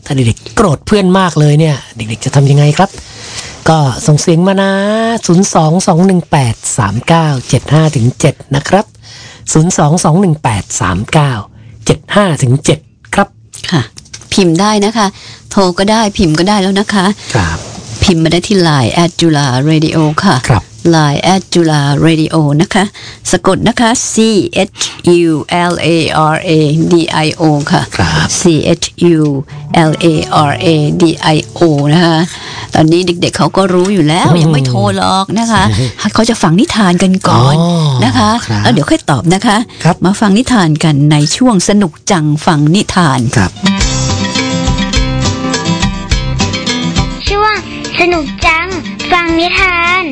ถ้าเด็กๆโกรธเพื่อนมากเลยเนี่ยเด็กๆจะทำยังไงครับก็ส่งเสียงมานะ022183975-7นะครับ022183975-7ครับค่ะพิมพ์ได้นะคะโทรก็ได้พิมพ์ก็ได้แล้วนะคะครับพิมพ์มาได้ที่ Line @JulaRadio ค่ะครับ Line @JulaRadio นะคะสะกดนะคะ CHULARADIO ค่ะ CHULARADIO นะคะตอนนี้เด็กๆเขาก็รู้อยู่แล้วยังไม่โทรหรอกนะคะเขาจะฟังนิทานกันก่อนนะคะแล้วเดี๋ยวค่อยตอบนะคะมาฟังนิทานกันในช่วงสนุกจังฟังนิทานครับช่วงสนุกจังฟังนิทาน